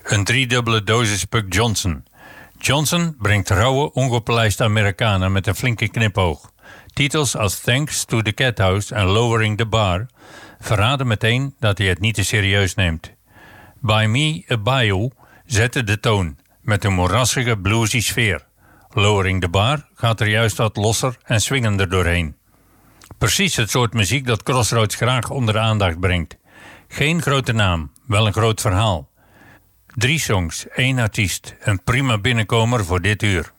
Een driedubbele dosis Buck Johnson. Johnson brengt rauwe, ongepolijste Amerikanen met een flinke knipoog. Titels als Thanks to the Cat House en Lowering the Bar verraden meteen dat hij het niet te serieus neemt. By Me a Bayou zette de toon met een moerassige bluesy sfeer. Lowering the Bar gaat er juist wat losser en swingender doorheen. Precies het soort muziek dat Crossroads graag onder de aandacht brengt. Geen grote naam, wel een groot verhaal. 3 songs, 1 artiest, een prima binnenkomer voor dit uur.